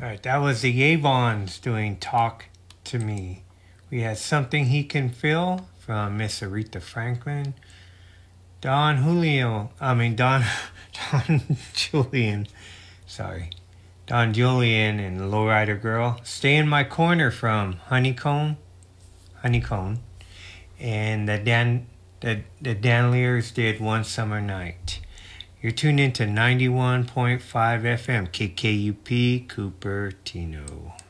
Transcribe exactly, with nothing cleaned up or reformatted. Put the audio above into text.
All right, that was the Yavons doing Talk to Me. We had Something He Can Feel from Miss Aretha Franklin. Don Julio, I mean Don, Don Julian, sorry. Don Julian and Lowrider Girl. Stay in My Corner from Honeycomb, Honeycomb. And the Dan, the, the Dan Lears did One Summer Night. You're tuned into ninety-one point five F M, K K U P, Cupertino.